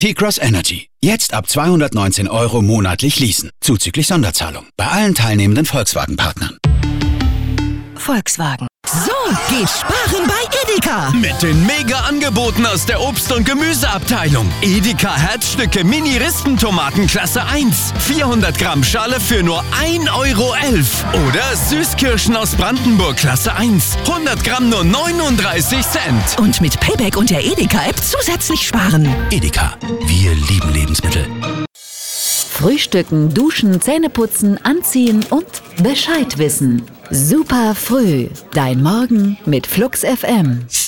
T-Cross Energy. Jetzt ab 219 € monatlich leasen. Zuzüglich Sonderzahlung. Bei allen teilnehmenden Volkswagen-Partnern. Volkswagen. So geht Sparen bei Edeka. Mit den Mega-Angeboten aus der Obst- und Gemüseabteilung. Edeka Herzstücke Mini-Rispentomaten Klasse 1. 400 Gramm Schale für nur 1,11 €. Oder Süßkirschen aus Brandenburg Klasse 1. 100 Gramm nur 39 Cent. Und mit Payback und der Edeka-App zusätzlich sparen. Edeka. Wir lieben Lebensmittel. Frühstücken, duschen, Zähneputzen, anziehen und Bescheid wissen. Super früh. Dein Morgen mit Flux FM.